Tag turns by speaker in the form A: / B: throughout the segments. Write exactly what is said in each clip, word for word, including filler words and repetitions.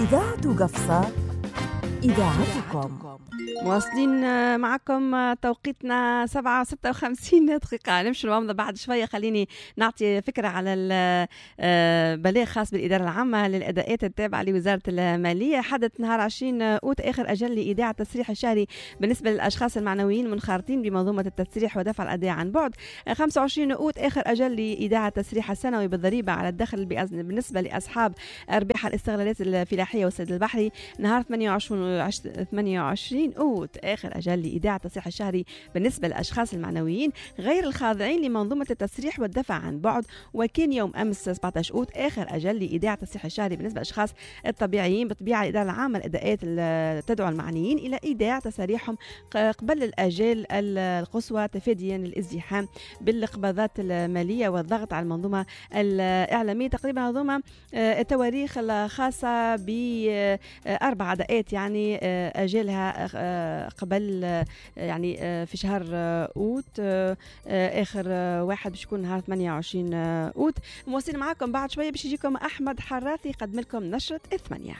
A: إذاعة قفصة، إذاعتكم.
B: مواصلين معكم، توقيتنا سبعة وستة وخمسين دقيقة. نمشي الوامضة بعد شوية. خليني نعطي فكرة على البلاغ خاص بالإدارة العامة للأداءات التابعة لوزارة المالية. حدث نهار عشرين أوت آخر أجل لإيداع التسريح الشهري بالنسبة للأشخاص المعنويين المنخرطين بمنظومة التسريح ودفع الأداء عن بعد. خمسة وعشرين أوت آخر أجل لإيداع التسريح السنوي بالضريبة على الدخل بالنسبة لأصحاب أرباح الاستغلالات الفلاحية والصيد البحري. نهار ثمانية وعشرين أوت آخر أجل لإيداع التسريح الشهري بالنسبة للأشخاص المعنويين غير الخاضعين لمنظومة التسريح والدفع عن بعد. وكان يوم أمس سبعة عشر أوت آخر أجل لإيداع التسريح الشهري بالنسبة للأشخاص الطبيعيين. بطبيعة الإدارة العامة للأداءات تدعو المعنيين إلى إيداع تساريحهم قبل الآجال القصوى تفاديا للازدحام بالقبضات المالية والضغط على المنظومة الإعلامية. تقريبا هذوما التواريخ الخاصة بأربع أداءات يعني أجلها قبل يعني في شهر أوت. آخر واحد باش يكون نهار ثمانية وعشرين أوت. مواصلين معكم بعد شوية باش يجيكم أحمد حراثي يقدم لكم نشرة الثمانية.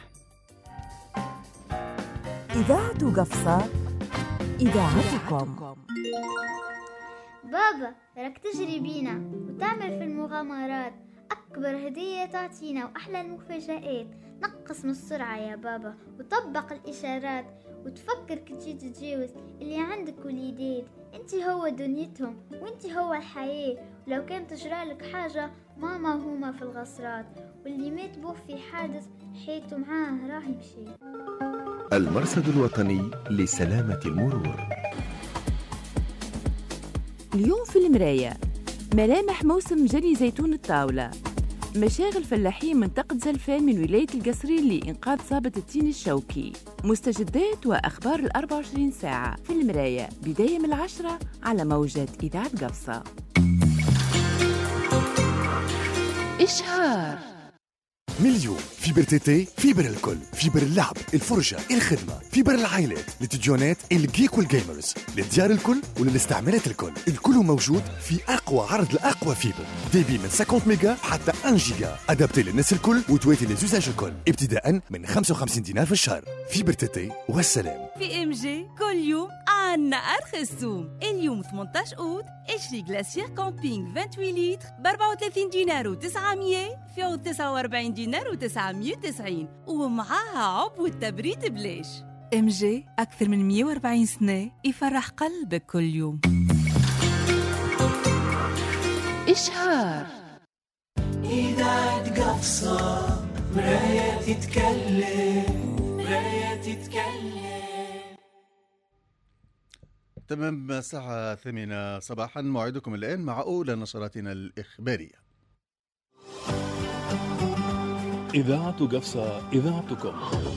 A: إذاعة قفصة، إذاعتكم.
C: بابا راك تجري بينا وتعمل في المغامرات، أكبر هدية تعطينا وأحلى المفاجآت. نقص من السرعة يا بابا وطبق الإشارات، وتفكر كي تجي تتجاوز اللي عندك وليدات. انت هو دنيتهم وانت هو الحياة، ولو كانت تجرالك حاجة ماما وهما في الغصرات، واللي مات بوه في حادث حياته معاه راه يمشي.
D: المرصد الوطني لسلامة المرور.
E: اليوم في المراية ملامح موسم جني زيتون الطاولة. مشاغل فلاحين منطقة زلفان من ولاية القصرين لإنقاذ صابة التين الشوكي. مستجدات وأخبار الأربع وعشرين ساعة في المراية، بداية من العشرة على موجة إذاعة قفصة. إشهار
F: مليون فيبر تيتي، فيبر الكل، فيبر اللعب، الفرجة، الخدمة، فيبر العائلات، للتلفزيونات، الجيك والجيمرز، للديار الكل وللاستعمالات الكل. الكل موجود في أقوى عرض لأقوى فيبر، ديبي من خمسين ميجا حتى واحد جيجا، أدابتي للناس الكل وتواتي للزوجاج الكل، ابتداء من خمسة وخمسين دينار في الشهر. فيبر تيتي والسلام.
G: في ام جي كل يوم عنا أرخص سوم. اليوم ثمانية عشر أوت اشري جلاسير كامبينغ ثمانية وعشرين لتر ب أربعة وثلاثين دينار وتسعمية في عود تسعة وأربعين دينار وتسعمية وتسعين، ومعاها عبوة تبريد بلاش. ام جي أكثر من مية وأربعين سنة يفرح قلبك كل يوم.
E: إشهار
H: إذاعة قفصة، مراية تتكلم، مراية تتكلم.
I: تمام الساعة الثامنة صباحا، موعدكم الآن مع أولى نشراتنا الإخبارية.
J: إذاعة قفصة، إذاعتكم.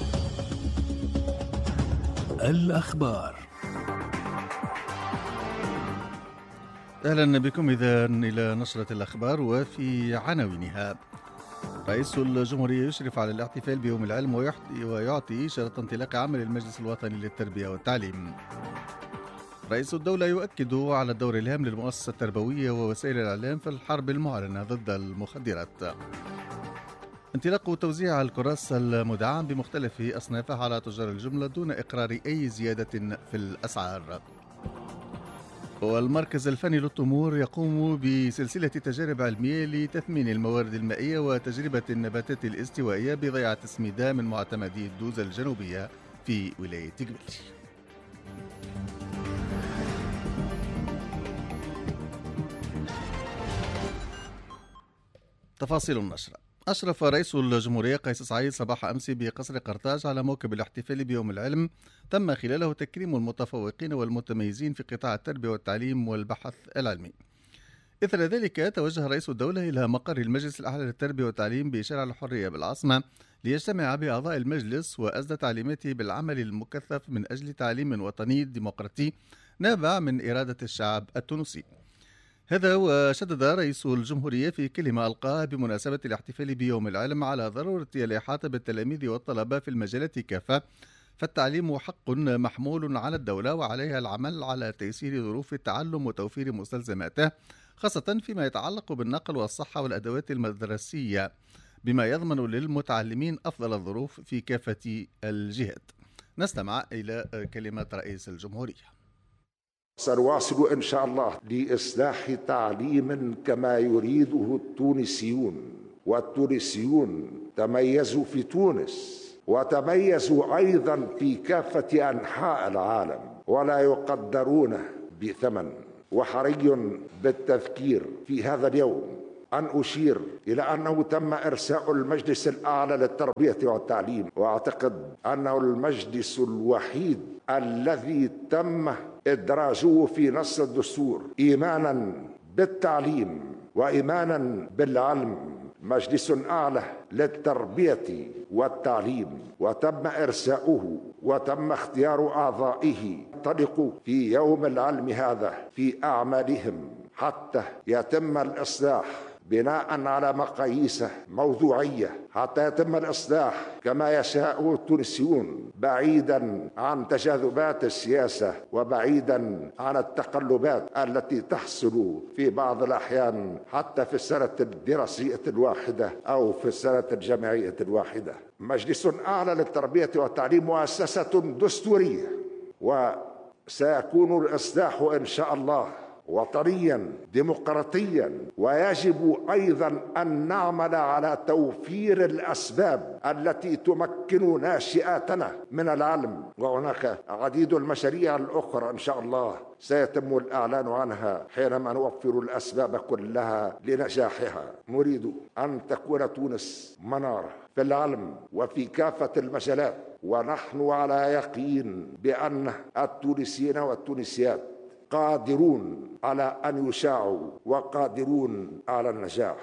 J: الأخبار.
I: أهلا بكم إذا إلى نشرة الأخبار وفي عناوينها. رئيس الجمهورية يشرف على الاحتفال بيوم العلم ويعطي إشارة انطلاق عمل المجلس الوطني للتربية والتعليم. رئيس الدولة يؤكد على الدور الهام للمؤسسة التربوية ووسائل الإعلام في الحرب المعلنة ضد المخدرات. انطلاق توزيع الكراس المدعم بمختلف أصنافه على تجار الجملة دون إقرار أي زيادة في الأسعار. والمركز الفني للتمور يقوم بسلسلة تجارب علمية لتثمين الموارد المائية وتجربة النباتات الاستوائية بضيعة سميدة من معتمدي الدوزة الجنوبية في ولاية قبلي. تفاصيل النشرة. أشرف رئيس الجمهورية قيس سعيد صباح أمس بقصر قرطاج على موكب الاحتفال بيوم العلم، تم خلاله تكريم المتفوقين والمتميزين في قطاع التربية والتعليم والبحث العلمي. إثر ذلك توجه رئيس الدولة إلى مقر المجلس الأعلى للتربية والتعليم بشارع الحرية بالعاصمة ليجتمع بأعضاء المجلس وأسدى تعليماته بالعمل المكثف من أجل تعليم وطني ديمقراطي نابع من إرادة الشعب التونسي. هذا وشدد رئيس الجمهورية في كلمة ألقاها بمناسبة الاحتفال بيوم العلم على ضرورة الإحاطة بالتلاميذ والطلبة في المجالات كافة، فالتعليم حق محمول على الدولة وعليها العمل على تيسير ظروف التعلم وتوفير مستلزماته، خاصة فيما يتعلق بالنقل والصحة والأدوات المدرسية، بما يضمن للمتعلمين أفضل الظروف في كافة الجهات. نستمع إلى كلمة رئيس الجمهورية.
K: سنواصل إن شاء الله لإصلاح تعليم كما يريده التونسيون، والتونسيون تميزوا في تونس وتميزوا أيضا في كافة أنحاء العالم ولا يقدرون بثمن. وحري بالتذكير في هذا اليوم أن أشير إلى أنه تم إرساء المجلس الأعلى للتربية والتعليم، وأعتقد أنه المجلس الوحيد الذي تم إدراجه في نص الدستور إيمانا بالتعليم وإيمانا بالعلم، مجلس أعلى للتربية والتعليم، وتم إرساؤه وتم اختيار أعضائه ينطلقوا في يوم العلم هذا في أعمالهم حتى يتم الإصلاح بناء على مقاييس موضوعية، حتى يتم الإصلاح كما يشاء التونسيون بعيدا عن تجاذبات السياسة وبعيدا عن التقلبات التي تحصل في بعض الأحيان حتى في السنة الدراسية الواحدة أو في السنة الجامعية الواحدة. مجلس أعلى للتربية والتعليم مؤسسة دستورية، وسيكون الإصلاح إن شاء الله وطنيا ديمقراطيا، ويجب أيضا أن نعمل على توفير الأسباب التي تمكن ناشئاتنا من العلم. وهناك عديد المشاريع الأخرى إن شاء الله سيتم الإعلان عنها حينما نوفر الأسباب كلها لنجاحها. نريد أن تكون تونس منارة في العلم وفي كافة المجالات، ونحن على يقين بأن التونسيين والتونسيات قادرون على أن يشاعوا وقادرون على النجاح.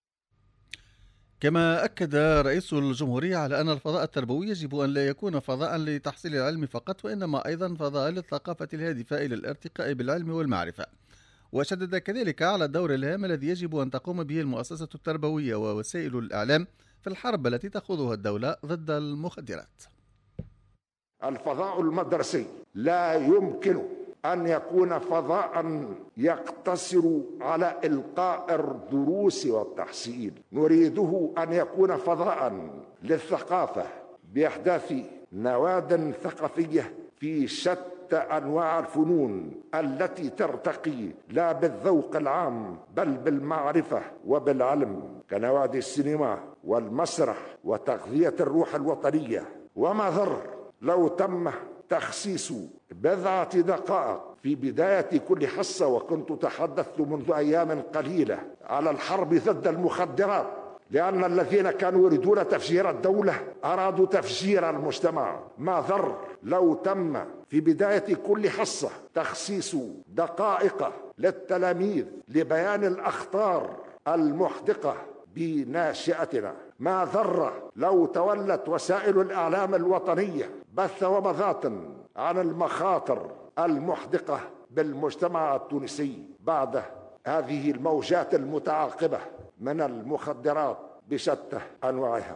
I: كما أكد رئيس الجمهورية على أن الفضاء التربوي يجب أن لا يكون فضاء لتحصيل العلم فقط، وإنما أيضا فضاء للثقافة الهادفة إلى الارتقاء بالعلم والمعرفة. وشدد كذلك على الدور الهام الذي يجب أن تقوم به المؤسسة التربوية ووسائل الإعلام في الحرب التي تخوضها الدولة ضد المخدرات.
K: الفضاء المدرسي لا يمكن أن يكون فضاء يقتصر على إلقاء الدروس والتحصيل، نريده أن يكون فضاء للثقافة بإحداث نواد ثقافية في شتى أنواع الفنون التي ترتقي لا بالذوق العام بل بالمعرفة وبالعلم، كنوادي السينما والمسرح وتغذية الروح الوطنية. وما ضر لو تم تخصيص بضعة دقائق في بداية كل حصة، وكنت تحدثت منذ أيام قليلة على الحرب ضد المخدرات، لأن الذين كانوا يريدون تفجير الدولة أرادوا تفجير المجتمع. ما ضر لو تم في بداية كل حصة تخصيص دقائق للتلاميذ لبيان الأخطار المحدقة بناشئتنا. ما ضر لو تولت وسائل الإعلام الوطنية بث ومضات عن المخاطر المحدقة بالمجتمع التونسي بعد هذه الموجات المتعاقبة من المخدرات بشتى أنواعها.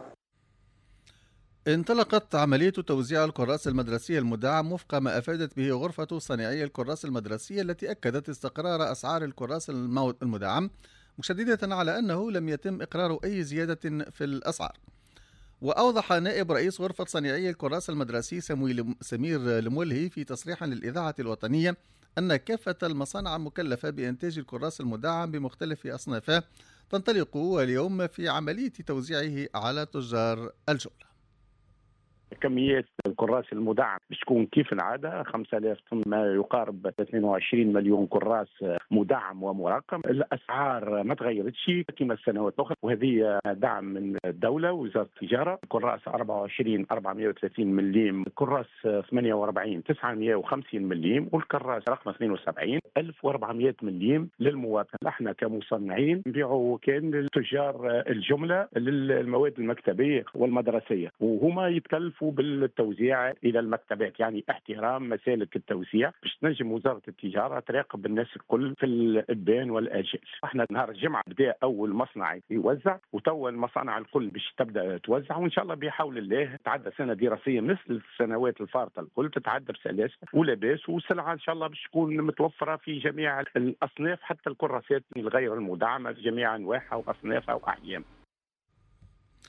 I: انطلقت عملية توزيع الكراس المدرسية المدعم وفق ما أفادت به غرفة صناعي الكراس المدرسية، التي أكدت استقرار أسعار الكراس المدعم، مشددة على أنه لم يتم إقرار أي زيادة في الأسعار. وأوضح نائب رئيس غرفة صناعي الكراس المدرسي سمير المولهي في تصريح للإذاعة الوطنية أن كافة المصانع المكلفة بإنتاج الكراس المدعم بمختلف أصنافه تنطلق اليوم في عملية توزيعه على تجار الجملة.
L: كميات الكراس المدعم بتكون كيف العاده خمسة آلاف طن، ما يقارب اثنين وعشرين مليون كراس مدعم ومرقم. الاسعار ما تغيرتش كما السنوات الاخرى، وهذه دعم من الدوله ووزاره التجاره. كراس أربعة وعشرين أربعمائة وثلاثين مليم، كراس ثمانية وأربعين تسعمائة وخمسين مليم، والكراس رقم اثنين وسبعين ألف وأربعمائة مليم للمواطن. احنا كمصنعين نبيعوا كان للتجار الجمله للمواد المكتبيه والمدرسيه، وهما يتكلفوا بالتوزيع الى المكتبات، يعني احترام مسالك التوزيع باش تنجم وزاره التجاره تراقب الناس الكل في الابان والاجال. احنا نهار الجمعه بدا اول مصنع يوزع، وتوا المصانع الكل باش تبدا توزع، وان شاء الله بحول الله تعدى سنه دراسيه مثل السنوات الفارطه الكل تتعدى بسلاسه ولاباس، والسلعه ان شاء الله باش تكون متوفره في جميع الاصناف، حتى الكراسات الغير المدعمه في جميع انواعها واصنافها واحجامها.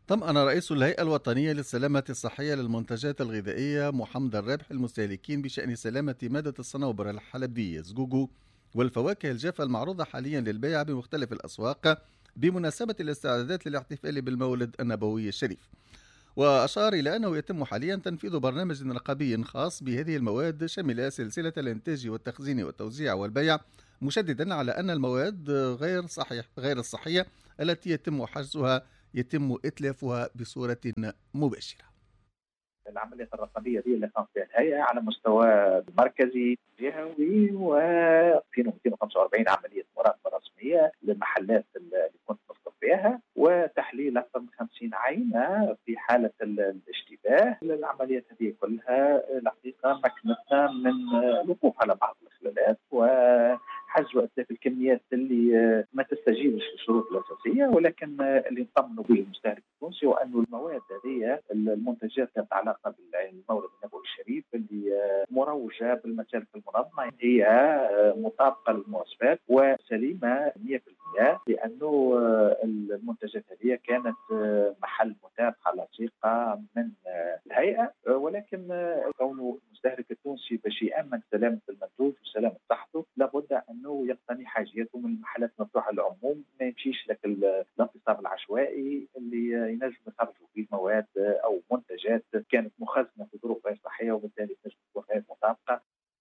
I: طمأن رئيس الهيئة الوطنية للسلامة الصحية للمنتجات الغذائية محمد الرابح المستهلكين بشأن سلامة مادة الصنوبر الحلبية زقوقو والفواكه الجافة المعروضة حاليا للبيع بمختلف الأسواق بمناسبة الاستعدادات للاحتفال بالمولد النبوي الشريف. وأشار إلى أنه يتم حاليا تنفيذ برنامج رقابي خاص بهذه المواد شامل سلسلة الإنتاج والتخزين والتوزيع والبيع، مشددا على أن المواد غير صحيح غير الصحية التي يتم حجزها يتم إتلافها بصورة مباشرة.
M: العملية الرقابية دي اللي قامت بها الهيئة على مستوى مركزي جهوي، وفي مئتين وخمسة وأربعين عملية مراقبة رسمية للمحلات اللي كنت مذكر فيها، وتحليل أكثر من خمسين عينة في حالة الاشتباه. العمليات هذه كلها الحقيقة مكنتنا من الوقوف على بعض الخلالات وحجز وإتلاف الكميات اللي ما تستجيبش للشروط الأساسية، ولكن اللي نطمنوا به المستهلك التونسي وأنه المواد هذه المنتجات ذات علاقة بالمولد النبوي الشريف اللي مروجة بالمسالك المنظمة هي مطابقة للمواصفات وسليمة مئة بالمئة، لأنه المنتجات هذه كانت محل متابعة لصيقة من الهيئة، ولكن كونه المستهلك التونسي باش يأمن سلامة المنتوج وسلامة صحته لابد أنه يقتني حاجياته من المحلات المفتوحة للعموم، ما يمشيش لك الانتصاب العشوائي اللي ينجم يخرجوا فيه مواد أو منتجات كانت مخزنة في ظروف غير صحية وبالتالي تنجم تكون غير مطابقة.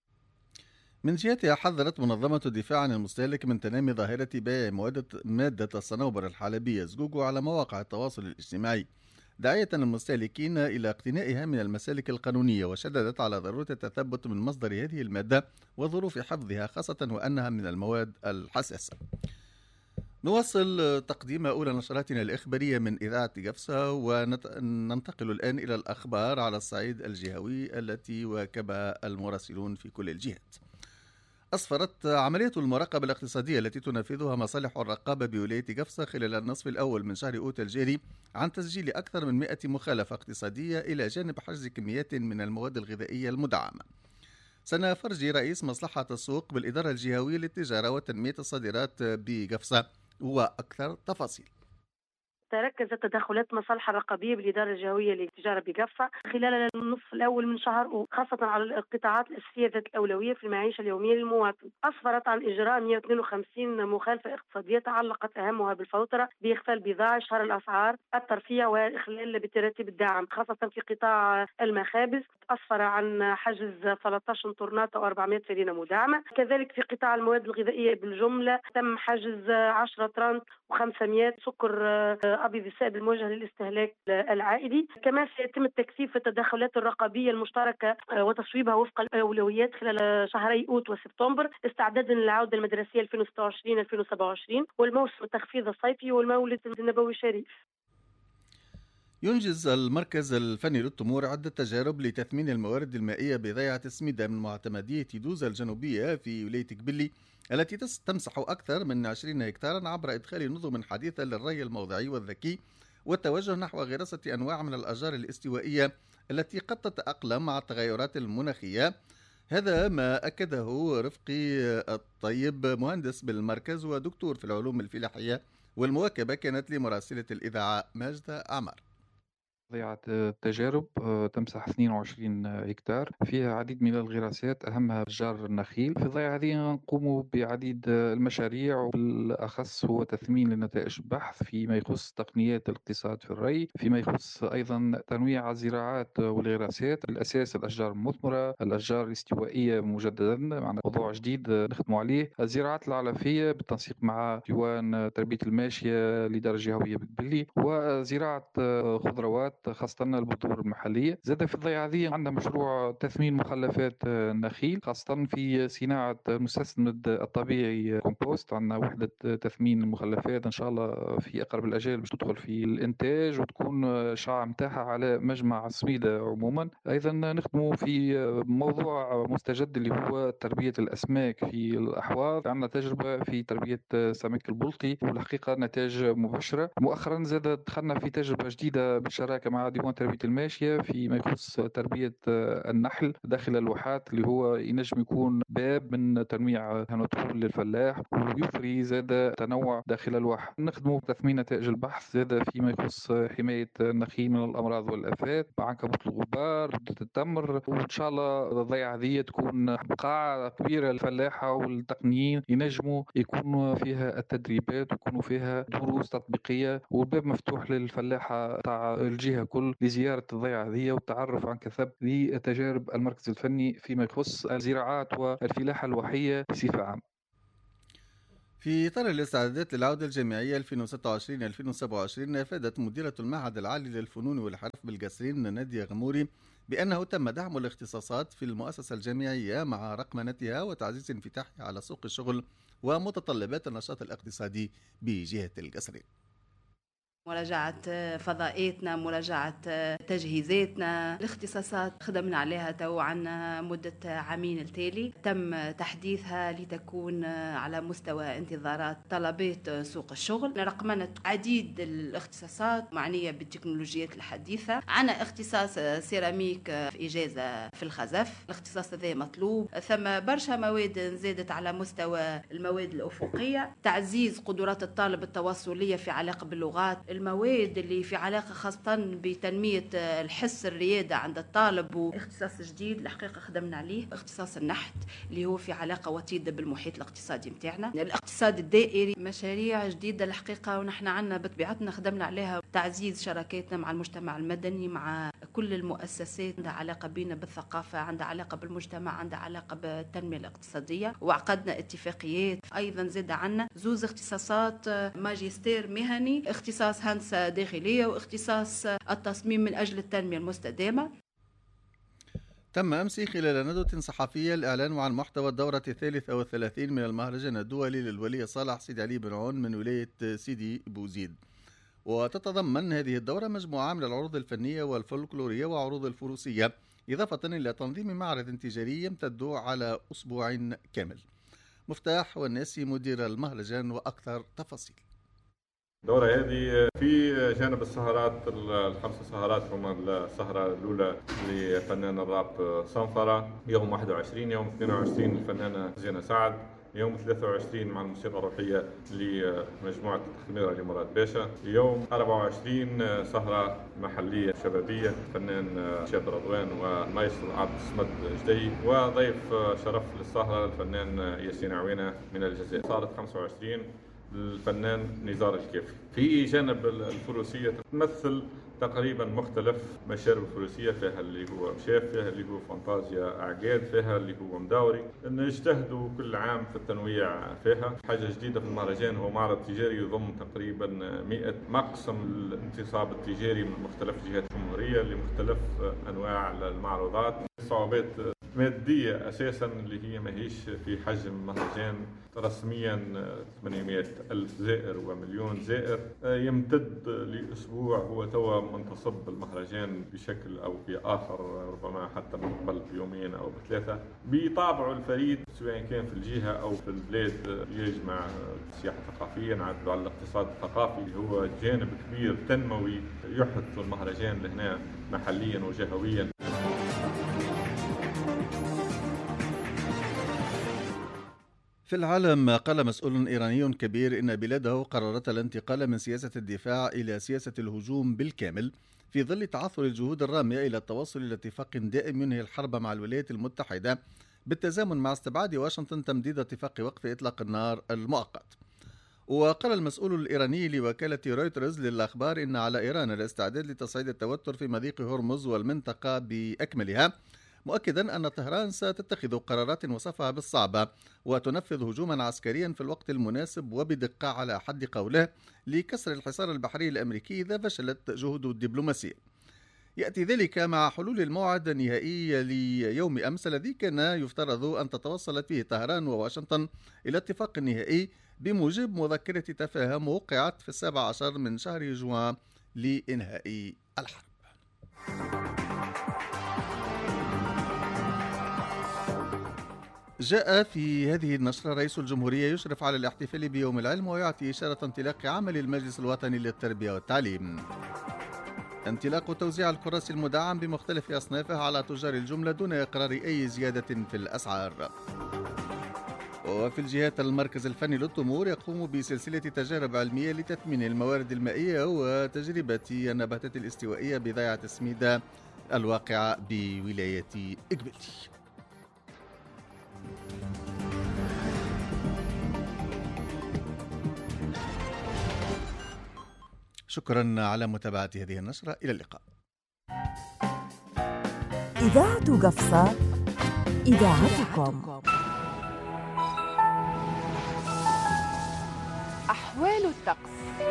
I: من جهتها حذرت منظمة الدفاع عن المستهلك من تنامي ظاهرة بيع مادة الصنوبر الحلبية زقوقو على مواقع التواصل الاجتماعي، داعية المستهلكين إلى اقتنائها من المسالك القانونية، وشددت على ضرورة التثبت من مصدر هذه المادة وظروف حفظها، خاصة وأنها من المواد الحساسة. نواصل تقديم أولى نشراتنا الإخبارية من إذاعة قفصة، وننتقل الآن إلى الأخبار على الصعيد الجهوي التي واكبها المراسلون في كل الجهات. أسفرت عملية المراقبة الاقتصادية التي تنفذها مصالح الرقابة بولاية قفصة خلال النصف الأول من شهر أوت الجاري عن تسجيل أكثر من مئة مخالفة اقتصادية إلى جانب حجز كميات من المواد الغذائية المدعمة. سنفرجي رئيس مصلحة السوق بالإدارة الجهوية للتجارة وتنمية الصادرات بقفصة وأكثر تفاصيل.
N: تركزت تدخلات مصالح الرقابية بالإدارة الجهوية للتجارة بقفصة خلال النصف الأول من شهر أوت، خاصة على القطاعات الأساسية ذات الأولوية في المعيشة اليومية للمواطن. أسفرت عن إجراء مئة واثنين وخمسين مخالفة اقتصادية تعلقت أهمها بالفوترة بإخفاء البضاعة، شهر الأسعار، الترفيع والإخلال بتراتيب الدعم، خاصة في قطاع المخابز. أسفر عن حجز ثلاثة عشر طرنات أو أربعمئة سرينة مدعمة. كذلك في قطاع المواد الغذائية بالجملة تم حجز عشرة طرنت وخمسمئة سكر أبيض السائب الموجه للاستهلاك العائلي. كما سيتم التكثيف في التدخلات الرقابية المشتركة وتصويبها وفق الأولويات خلال شهري أوت وسبتمبر استعدادا للعودة المدرسية ألفين وستة وعشرين ألفين وسبعة وعشرين والموسم التخفيض الصيفي والمولد النبوي الشريف.
I: ينجز المركز الفني للتمور عدة تجارب لتثمين الموارد المائية بضيعة السميدة من معتمدية دوزة الجنوبية في ولاية قبلي التي تمسح أكثر من عشرين هكتارا عبر إدخال نظم حديثة للري الموضعي والذكي والتوجه نحو غراسة أنواع من الأشجار الاستوائية التي قد تتأقلم مع التغيرات المناخية. هذا ما أكده رفقي الطيب مهندس بالمركز ودكتور في العلوم الفلاحية، والمواكبة كانت لمراسلة الإذاعة ماجدة عمر.
O: ضيعة التجارب تمسح اثنين وعشرين هكتار فيها عديد من الغراسات أهمها أشجار النخيل. في الضيعة هذه نقوم بعديد المشاريع وبالأخص هو تثمين لنتائج البحث فيما يخص تقنيات الاقتصاد في الري، فيما يخص أيضا تنويع الزراعات والغراسات، الأساس الأشجار المثمرة، الأشجار الاستوائية مجددا معنا موضوع جديد نخدم عليه، الزراعات العلفية بالتنسيق مع ديوان تربية الماشية لدرجة جهوية بقبلي، وزراعة خضروات خاصة البذور المحلية. زاد في الضيعة هذه عندنا مشروع تثمين مخلفات النخيل خاصة في صناعة المستسمد الطبيعي كومبوست. عندنا وحدة تثمين المخلفات إن شاء الله في أقرب الأجال باش تدخل في الإنتاج وتكون الشعاع متاعها على مجمع السميدة عموما. أيضا نخدموا في موضوع مستجد اللي هو تربية الأسماك في الأحواض. عندنا تجربة في تربية سمك البلطي والحقيقة نتائج مبشرة. مؤخرا زاد دخلنا في تجربة جديدة بالشراكة هناك مع ديوان تربية الماشية فيما يخص تربية النحل داخل الواحات، اللي هو ينجم يكون باب من تنويع هنطول للفلاح ويفري زاد تنوع داخل الواحة. نخدموا تثمين نتائج البحث زاد فيما يخص حماية النخيل من الأمراض والآفات، عنكبوت الغبار، ردة التمر، وإن شاء الله الضيعة هذه تكون قاعة كبيرة للفلاحة والتقنيين ينجموا يكونوا فيها التدريبات ويكونوا فيها دروس تطبيقية، والباب مفتوح للفلاحة تاع الجهة كل لزيارة الضيعة هذه والتعرف عن كثب لتجارب المركز الفني فيما يخص الزراعات والفلاحة الوحية بصفة عامة.
I: في إطار الاستعدادات للعودة الجامعية ألفين وستة وعشرين ألفين وسبعة وعشرين أفادت مديرة المعهد العالي للفنون والحرف بالقصرين نادية غموري بأنه تم دعم الاختصاصات في المؤسسة الجامعية مع رقمنتها وتعزيز انفتاحها على سوق الشغل ومتطلبات النشاط الاقتصادي بجهة القصرين.
P: مراجعة فضائيتنا، مراجعة تجهيزاتنا، الاختصاصات خدمنا عليها تو عنا مدة عامين التالي، تم تحديثها لتكون على مستوى انتظارات طلبات سوق الشغل. رقمنة عديد الاختصاصات معنية بالتكنولوجيات الحديثة. عنا اختصاص سيراميك في إجازة في الخزف، الاختصاص هذا مطلوب. ثم برشا مواد زادت على مستوى المواد الأفقية، تعزيز قدرات الطالب التواصلية في علاقة باللغات، المواد اللي في علاقة خاصة بتنمية الحس الريادة عند الطالب. واختصاص جديد الحقيقة خدمنا عليه اختصاص النحت اللي هو في علاقة وطيدة بالمحيط الاقتصادي متاعنا. الاقتصاد الدائري مشاريع جديدة الحقيقة ونحن عنا بطبيعتنا خدمنا عليها تعزيز شراكاتنا مع المجتمع المدني، مع كل المؤسسات عندها علاقة بينا بالثقافة، عندها علاقة بالمجتمع، عندها علاقة بالتنمية الاقتصادية، وعقدنا اتفاقيات. أيضا زاد عنا زوز اختصاصات ماجستير مهني، اختصاص هندسة داخلية واختصاص التصميم من أجل التنمية المستدامة.
I: تم أمس خلال ندوة صحفية الإعلان عن محتوى الدورة الثالثة والثلاثين من المهرجان الدولي للولي صالح سيدي علي بن عون من ولاية سيدي بوزيد، وتتضمن هذه الدورة مجموعة من العروض الفنية والفولكلورية وعروض الفروسية، إضافة إلى تنظيم معرض تجاري يمتد على أسبوع كامل. مفتاح والناسي مدير المهرجان وأكثر تفاصيل.
Q: الدورة هذه في جانب السهرات الخمس سهرات، هما السهرة الأولى لفنان الراب صنفرة يوم واحد وعشرين، يوم اثنين وعشرين الفنانة زينة سعد، يوم ثلاثة وعشرين مع الموسيقى الروحية لمجموعة التخميرة لمراد باشا، يوم أربعة وعشرين سهرة محلية شبابية الفنان شاب رضوان والمايسترو عبد الصمد جدي، وضيف شرف للسهرة الفنان ياسين عوينة من الجزائر. صارت خمسة وعشرين الفنان نزار الكافي. في جانب الفروسية تمثل تقريبا مختلف مشارب الفروسية، فيها اللي هو مشاف، فيها اللي هو فانتازيا أعقاد، فيها اللي هو مداوري. نجتهدوا كل عام في التنويع فيها. حاجة جديدة في المهرجان هو معرض تجاري يضم تقريبا مئة مقسم الانتصاب التجاري من مختلف جهات الجمهورية لمختلف أنواع المعروضات. صعوبات مادية أساسا اللي هي ماهيش في حجم مهرجان رسميا ثمانمئة ألف زائر ومليون زائر، يمتد لأسبوع. هو توا منتصب المهرجان بشكل أو بآخر، ربما حتى من قبل بيومين أو بثلاثة، بطابعه الفريد سواء كان في الجهة أو في البلاد. يجمع السياحة الثقافية، نعدلوا على الاقتصاد الثقافي، هو جانب كبير تنموي يحدث المهرجان لهنا محليا وجهويا.
I: في العالم، قال مسؤول إيراني كبير إن بلاده قررت الانتقال من سياسة الدفاع إلى سياسة الهجوم بالكامل في ظل تعثر الجهود الرامية إلى التوصل إلى اتفاق دائم ينهي الحرب مع الولايات المتحدة بالتزامن مع استبعاد واشنطن تمديد اتفاق وقف إطلاق النار المؤقت. وقال المسؤول الإيراني لوكالة رويترز للأخبار إن على إيران الاستعداد لتصعيد التوتر في مضيق هرمز والمنطقة بأكملها، مؤكدا أن طهران ستتخذ قرارات وصفها بالصعبة وتنفذ هجوما عسكريا في الوقت المناسب وبدقة على حد قوله لكسر الحصار البحري الأمريكي إذا فشلت جهود الدبلوماسية. يأتي ذلك مع حلول الموعد النهائي ليوم أمس الذي كان يفترض أن تتوصل فيه طهران وواشنطن إلى اتفاق نهائي بموجب مذكرة تفاهم وقعت في السابع عشر من شهر جوان لإنهاء الحرب. جاء في هذه النشرة رئيس الجمهورية يشرف على الاحتفال بيوم العلم ويعطي إشارة انطلاق عمل المجلس الوطني للتربية والتعليم. انطلاق توزيع الكراسي المدعم بمختلف أصنافها على تجار الجملة دون إقرار أي زيادة في الأسعار. وفي الجهات المركز الفني للتمور يقوم بسلسلة تجارب علمية لتثمين الموارد المائية وتجربة النباتات الاستوائية بضيعة سميدة الواقعة بولاية إقبيتي. شكرا على متابعة هذه النشرة، إلى اللقاء.
A: إذاعة قفصة، إذاعتكم.
E: أحوال الطقس.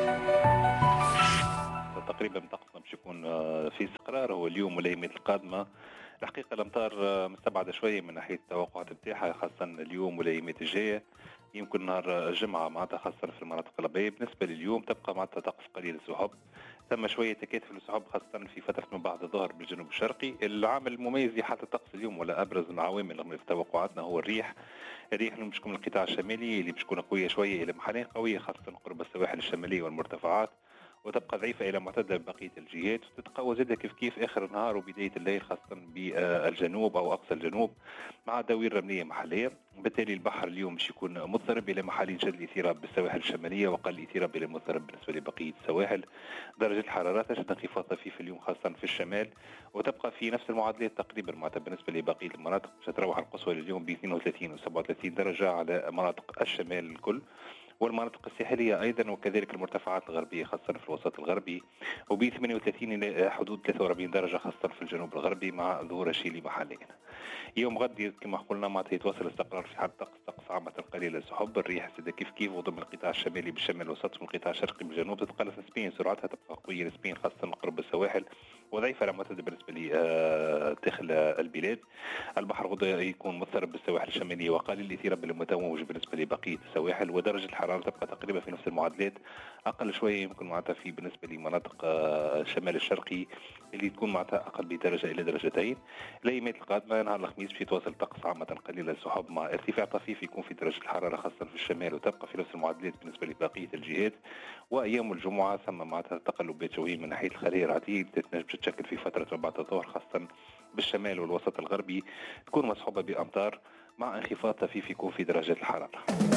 R: تقريبا طقسنا باش يكون في استقرار هو اليوم والايامات القادمه. الحقيقه الامطار مستبعده شويه من ناحيه التوقعات نتاعها، خاصه اليوم والايامات الجايه. يمكن نهار الجمعه معناتها خاصه في المناطق الغربيه. بالنسبه لليوم تبقى معناتها طقس قليل السحب، ثم شويه تكاتف السحب خاصه في فتره من بعد الظهر بالجنوب الشرقي. العامل المميز لحاله الطقس اليوم ولا ابرز من عوامل في توقعاتنا هو الريح. الريح اللي باش تكون القطاع الشمالي اللي باش تكون قويه شويه الى محلين قويه خاصه قرب السواحل الشماليه والمرتفعات، وتبقى ضعيفة إلى معتدل بقية الجهات، وتتقوى زادة كيف كيف آخر النهار وبداية الليل خاصة بالجنوب أو أقصى الجنوب مع دوير رملية محلية. بالتالي البحر اليوم باش يكون مضطرب إلى محلين شد الاضطراب بالسواحل الشمالية وقل الاضطراب إلى مضطرب بالنسبة لبقية السواحل. درجة الحرارة تجد انخفاض طفيف اليوم خاصة في الشمال، وتبقى في نفس المعادلات تقريبا معناتها بالنسبة لبقية المناطق. ستروح القصوى لليوم ب اثنين وثلاثين و سبعة وثلاثين درجة على مناطق الشمال الكل، والمناطق الساحلية أيضا، وكذلك المرتفعات الغربية خاصة في الوسط الغربي، وب ثمانية وثلاثين إلى حدود ثلاثة وأربعين درجة خاصة في الجنوب الغربي مع ظهور شيلي محليا. يوم غد كما قلنا معناتها يتواصل الاستقرار في حال طقس طقس عامة قليل السحب. الريح زاد كيف كيف وضم القطاع الشمالي بالشمال الوسط والقطاع الشرقي بالجنوب تتقلص نسبيا، سرعتها تبقى قوية نسبيا خاصة قرب السواحل وضعيفة على معتدل بالنسبة لي داخل البلاد. البحر غدا يكون مضطرب بالسواحل الشمالية وقليل الاضطراب المتوج بالنسبة لبقية السواحل، ودرجة الحرارة تبقى تقريبا في نفس المعادلات، أقل شوية يمكن معناتها في بالنسبة لمناطق الشمال الشرقي اللي تكون معناتها أقل بدرجة إلى درجتين. الأيامات القادمة نهار الخميس باش يتواصل طقس عامة قليل السحب مع ارتفاع طفيف يكون في درجة الحرارة خاصة في الشمال وتبقى في نفس المعادلات بالنسبة لبقية الجهات. وأيام الجمعة ثم معناتها تقلبات شوية من ناحية الخلية العتيد تتنجم تتشكل في فترة بعد الظهر خاصة بالشمال والوسط الغربي، تكون مصحوبة بأمطار مع انخفاض طفيف يكون في درجات الحرارة.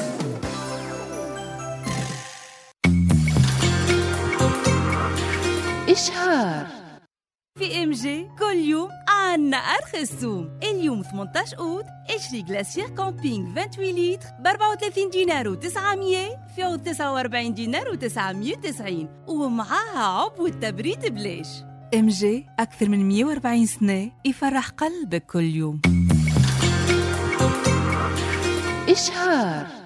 G: إشهار في ام جي كل يوم عنا أرخص سوم. اليوم ثمانية عشر أوت اشري غلاسيير كامبينغ ثمانية وعشرين لتر ب أربعة وثلاثين دينار وتسعمية في عوض تسعة وأربعين دينار وتسعمية وتسعين، ومعاها عبو التبريد بلاش. ام جي أكثر من مية وأربعين سنة يفرح قلبك كل يوم. إشهار